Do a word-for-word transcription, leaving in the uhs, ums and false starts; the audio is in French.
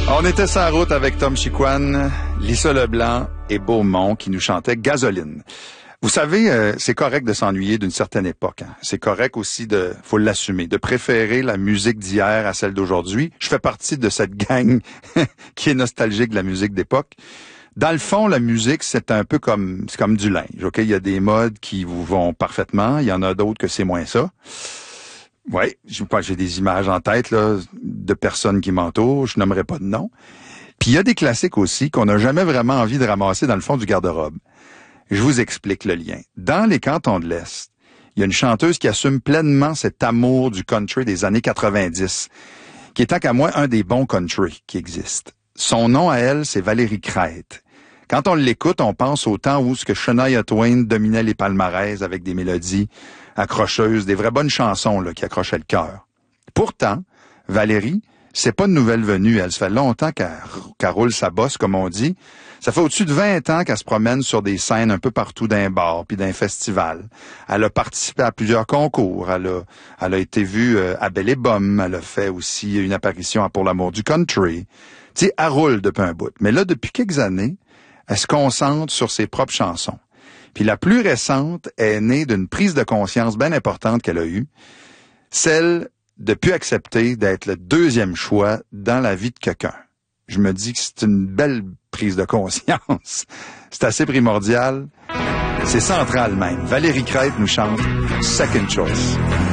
On était sur la route avec Tom Chicoine, Lisa Leblanc et Beaumont qui nous chantaient Gasoline. Vous savez, euh, c'est correct de s'ennuyer d'une certaine époque. Hein. C'est correct aussi de, faut l'assumer, de préférer la musique d'hier à celle d'aujourd'hui. Je fais partie de cette gang qui est nostalgique de la musique d'époque. Dans le fond, la musique, c'est un peu comme, c'est comme du linge. Ok, il y a des modes qui vous vont parfaitement, il y en a d'autres que c'est moins ça. Ouais, je pas, j'ai des images en tête là de personnes qui m'entourent. Je nommerai pas de nom. Puis il y a des classiques aussi qu'on n'a jamais vraiment envie de ramasser dans le fond du garde-robe. Je vous explique le lien. Dans les cantons de l'Est, il y a une chanteuse qui assume pleinement cet amour du country des années quatre-vingt-dix, qui est tant qu'à moi un des bons country qui existent. Son nom à elle, c'est Valérie Crête. Quand on l'écoute, on pense au temps où ce que Shania Twain dominait les palmarès avec des mélodies accrocheuses, des vraies bonnes chansons là, qui accrochaient le cœur. Pourtant, Valérie, c'est pas une nouvelle venue. Elle se fait longtemps qu'elle, qu'elle roule sa bosse, comme on dit. Ça fait au-dessus de vingt ans qu'elle se promène sur des scènes un peu partout d'un bar puis d'un festival. Elle a participé à plusieurs concours. Elle a, elle a été vue euh, à Belle et Bomme. Elle a fait aussi une apparition à Pour l'amour du country. Tu sais, elle roule depuis un bout. Mais là, depuis quelques années, elle se concentre sur ses propres chansons. Puis la plus récente est née d'une prise de conscience bien importante qu'elle a eue, celle de plus accepter d'être le deuxième choix dans la vie de quelqu'un. Je me dis que c'est une belle prise de conscience. C'est assez primordial. C'est central même. Valérie Crête nous chante Second Choice.